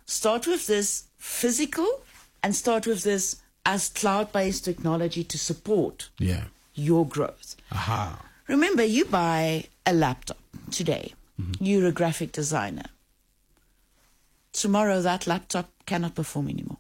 Start with this physical and start with this as cloud-based technology to support your growth. Aha. Remember, you buy a laptop today. You're a graphic designer. Tomorrow, that laptop cannot perform anymore.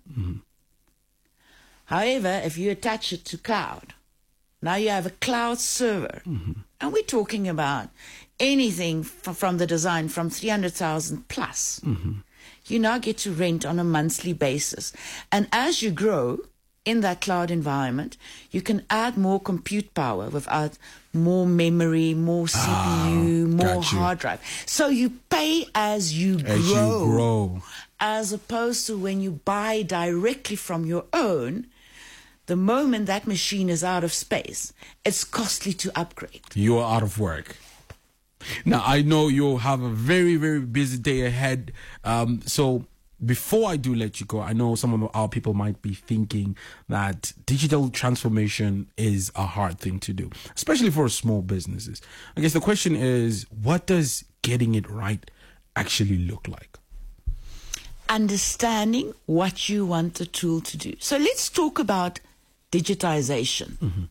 However, if you attach it to cloud, now you have a cloud server. And we're talking about anything from the design from 300,000 plus. You now get to rent on a monthly basis. And as you grow in that cloud environment, you can add more compute power without more memory, more CPU, more hard drive. So you pay as you grow. As opposed to when you buy directly from your own, the moment that machine is out of space, it's costly to upgrade. You are out of work. Now, I know you'll have a very, very busy day ahead. So before I do let you go, I know some of our people might be thinking that digital transformation is a hard thing to do, especially for small businesses. I guess the question is, what does getting it right actually look like? Understanding what you want the tool to do. So let's talk about digitization.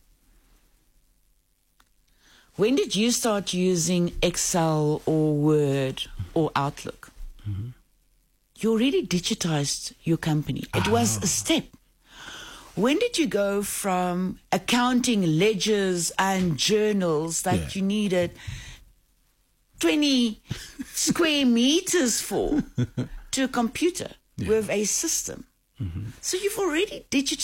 When did you start using Excel or Word or Outlook? You already digitized your company. It was a step. When did you go from accounting ledgers and journals that you needed 20 square meters for to a computer with a system? So you've already digitized